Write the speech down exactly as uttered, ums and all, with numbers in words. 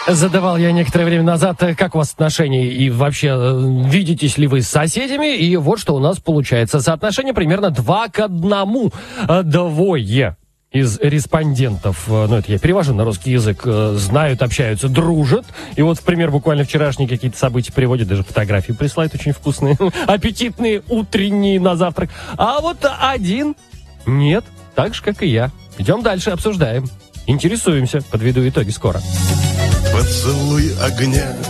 Задавал я некоторое время назад, как у вас отношения и вообще видитесь ли вы с соседями, и вот что у нас получается. Соотношение примерно два к одному. Двое из респондентов, ну это я перевожу на русский язык, знают, общаются, дружат. И вот, в пример, буквально вчерашние какие-то события приводят, даже фотографии присылают очень вкусные, аппетитные, утренние на завтрак. А вот один нет, так же, как и я. Идем дальше, обсуждаем. Интересуемся, подведу итоги скоро. Поцелуй огня